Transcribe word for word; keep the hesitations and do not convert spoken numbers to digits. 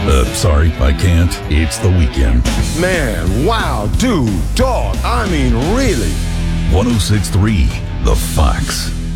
Uh, sorry, I can't. It's the weekend. Man, wow, dude, dog, I mean, really. one oh six point three, The Fox.